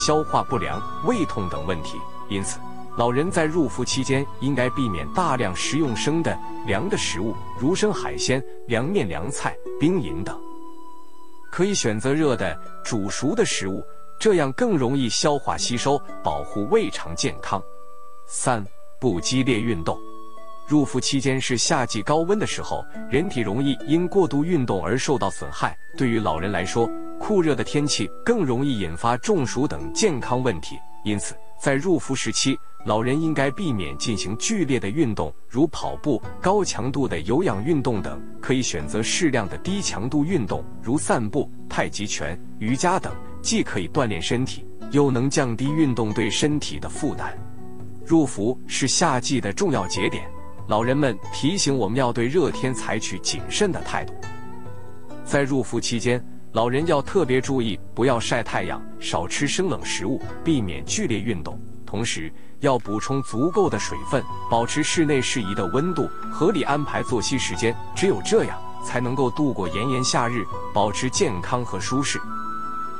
消化不良、胃痛等问题。因此，老人在入伏期间应该避免大量食用生的、凉的食物，如生海鲜、凉面、凉菜、冰饮等。可以选择热的、煮熟的食物，这样更容易消化吸收，保护胃肠健康。3. 不激烈运动。入伏期间是夏季高温的时候，人体容易因过度运动而受到损害。对于老人来说，酷热的天气更容易引发中暑等健康问题。因此，在入伏时期，老人应该避免进行剧烈的运动，如跑步、高强度的有氧运动等，可以选择适量的低强度运动，如散步、太极拳、瑜伽等，既可以锻炼身体，又能降低运动对身体的负担。入伏是夏季的重要节点，老人们提醒我们要对热天采取谨慎的态度。在入伏期间，老人要特别注意，不要晒太阳，少吃生冷食物，避免剧烈运动。同时，要补充足够的水分，保持室内适宜的温度，合理安排作息时间。只有这样，才能够度过炎炎夏日，保持健康和舒适。